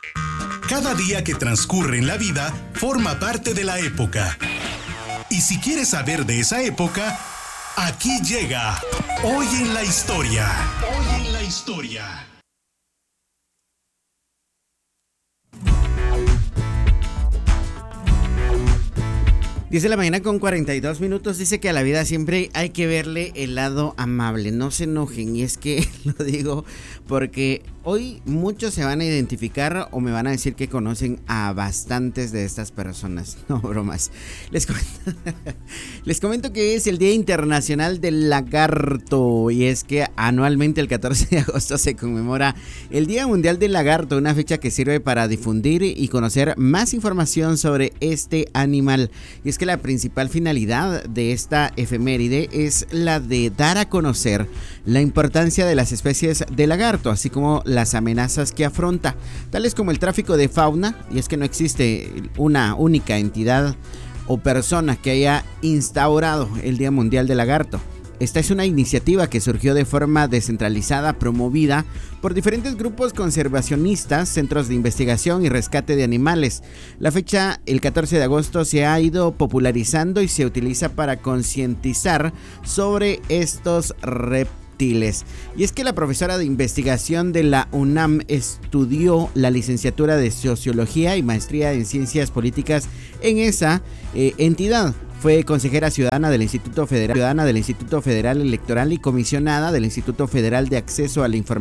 Cada día que transcurre en la vida forma parte de la época. Y si quieres saber de esa época, aquí llega Hoy en la Historia. Hoy en la Historia. 10 de la mañana con 42 minutos. Dice que a la vida siempre hay que verle el lado amable. No se enojen, y es que lo digo porque hoy muchos se van a identificar o me van a decir que conocen a bastantes de estas personas. No, bromas. Les comento que es el Día Internacional del Lagarto, y es que anualmente el 14 de agosto se conmemora el Día Mundial del Lagarto, una fecha que sirve para difundir y conocer más información sobre este animal. Y es que la principal finalidad de esta efeméride es la de dar a conocer la importancia de las especies de lagarto, así como las amenazas que afronta, tales como el tráfico de fauna, y es que no existe una única entidad o persona que haya instaurado el Día Mundial del Lagarto. Esta es una iniciativa que surgió de forma descentralizada, promovida por diferentes grupos conservacionistas, centros de investigación y rescate de animales. La fecha, el 14 de agosto, se ha ido popularizando y se utiliza para concientizar sobre estos reptiles. Y es que la profesora de investigación de la UNAM estudió la licenciatura de Sociología y maestría en Ciencias Políticas en esa entidad. Fue consejera ciudadana del Instituto Federal Electoral y comisionada del Instituto Federal de Acceso a la Información